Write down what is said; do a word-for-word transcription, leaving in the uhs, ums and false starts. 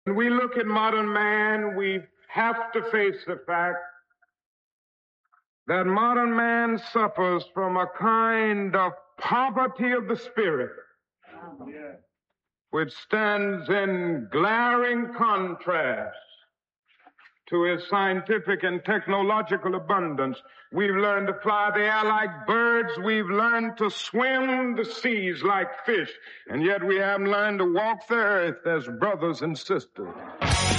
When we look at modern man, we have to face the fact that modern man suffers from a kind of poverty of the spirit, which stands in glaring contrast to his scientific and technological abundance. We've learned to fly the air like birds. We've learned to swim the seas like fish. And yet we haven't learned to walk the earth as brothers and sisters.